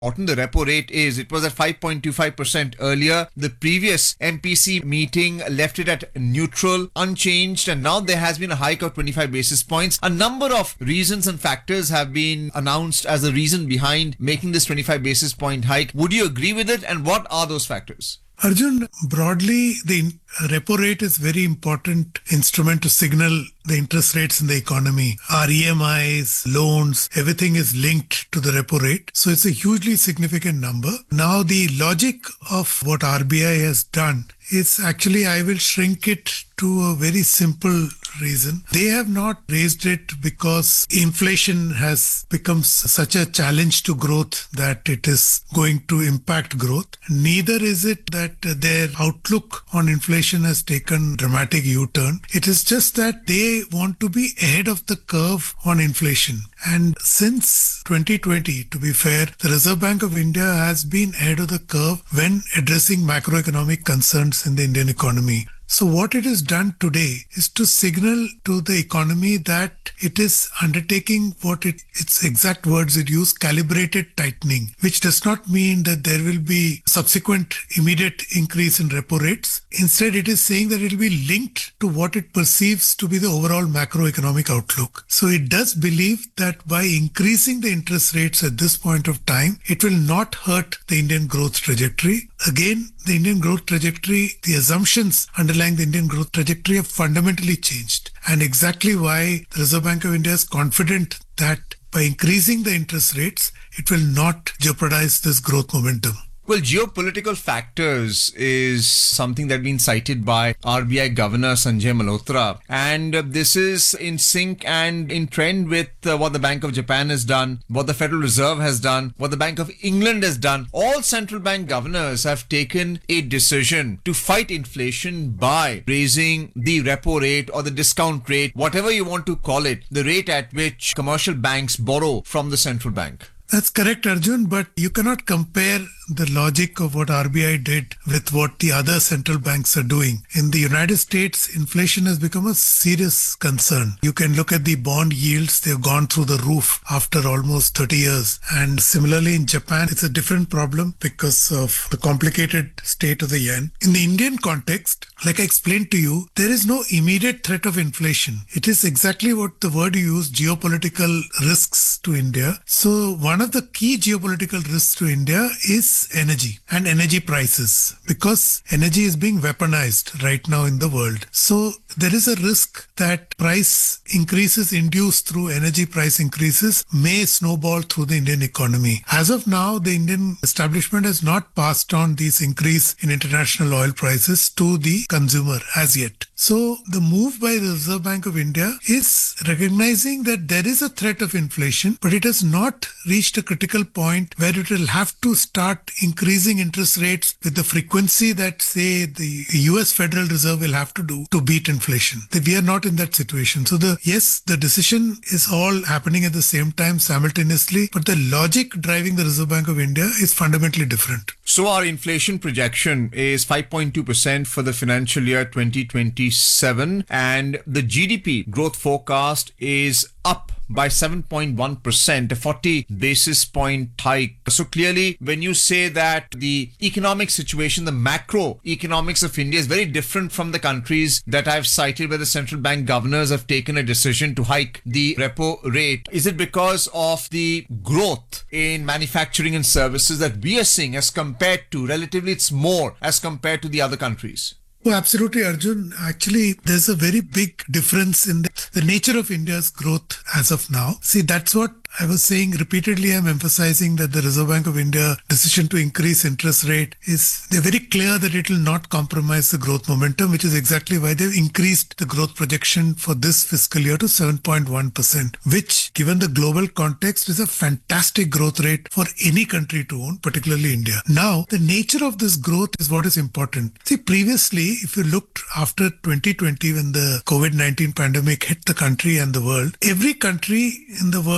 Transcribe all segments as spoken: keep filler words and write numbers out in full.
important the repo rate is. It was at five point two five percent earlier. The previous M P C meeting left it at neutral, unchanged, and now there has been a hike of twenty-five basis points. A number of reasons and factors have been announced as the reason behind making this twenty-five basis point hike. Would you agree with it? And what are those factors? Arjun, broadly, the repo rate is very important instrument to signal the interest rates in the economy. Our E M Is, loans, everything is linked to the repo rate. So it's a hugely significant number. Now, the logic of what R B I has done is actually, I will shrink it to a very simple reason. They have not raised it because inflation has become such a challenge to growth that it is going to impact growth. Neither is it that their outlook on inflation has taken dramatic U-turn. It is just that they want to be ahead of the curve on inflation. And since twenty twenty, to be fair, the Reserve Bank of India has been ahead of the curve when addressing macroeconomic concerns in the Indian economy. So what it has done today is to signal to the economy that it is undertaking what it, its exact words it used, calibrated tightening, which does not mean that there will be subsequent immediate increase in repo rates. Instead, it is saying that it will be linked to what it perceives to be the overall macroeconomic outlook. So it does believe that by increasing the interest rates at this point of time, it will not hurt the Indian growth trajectory. Again, the Indian growth trajectory, the assumptions underlying the Indian growth trajectory have fundamentally changed. And exactly why the Reserve Bank of India is confident that by increasing the interest rates, it will not jeopardize this growth momentum. Well, geopolitical factors is something that's been cited by R B I Governor Sanjay Malhotra. And uh, this is in sync and in trend with uh, what the Bank of Japan has done, what the Federal Reserve has done, what the Bank of England has done. All central bank governors have taken a decision to fight inflation by raising the repo rate or the discount rate, whatever you want to call it, the rate at which commercial banks borrow from the central bank. That's correct, Arjun, but you cannot compare the logic of what R B I did with what the other central banks are doing. In the United States, inflation has become a serious concern. You can look at the bond yields. They've gone through the roof after almost thirty years. And similarly in Japan, it's a different problem because of the complicated state of the yen. In the Indian context, like I explained to you, there is no immediate threat of inflation. It is exactly what the word you use, geopolitical risks to India. So one of the key geopolitical risks to India is energy and energy prices, because energy is being weaponized right now in the world. So there is a risk that price increases induced through energy price increases may snowball through the Indian economy. As of now, the Indian establishment has not passed on this increase in international oil prices to the consumer as yet. So the move by the Reserve Bank of India is recognizing that there is a threat of inflation, but it has not reached a critical point where it will have to start increasing interest rates with the frequency that, say, the U S Federal Reserve will have to do to beat inflation. We are not in that situation. So the yes, the decision is all happening at the same time simultaneously, but the logic driving the Reserve Bank of India is fundamentally different. So our inflation projection is five point two percent for the financial year twenty twenty-seven, and the G D P growth forecast is up by seven point one percent, a forty basis point hike. So clearly, when you say that the economic situation, the macro economics of India is very different from the countries that I've cited where the central bank governors have taken a decision to hike the repo rate, is it because of the growth in manufacturing and services that we are seeing as compared to, relatively it's more as compared to the other countries? Oh, absolutely, Arjun. Actually, there's a very big difference in the, the nature of India's growth as of now. See, that's what I was saying repeatedly. I'm emphasizing that the Reserve Bank of India decision to increase interest rate is, they're very clear that it will not compromise the growth momentum, which is exactly why they've increased the growth projection for this fiscal year to seven point one percent, which, given the global context, is a fantastic growth rate for any country to own, particularly India. Now, the nature of this growth is what is important. See, previously, if you looked after twenty twenty, when the COVID nineteen pandemic hit the country and the world, every country in the world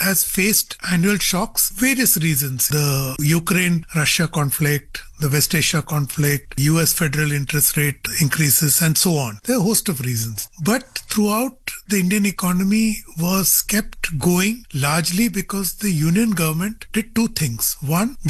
has faced annual shocks, various reasons. The Ukraine-Russia conflict, the West Asia conflict, U S federal interest rate increases, and so on. There are a host of reasons. But throughout, the Indian economy was kept going largely because the union government did two things. One,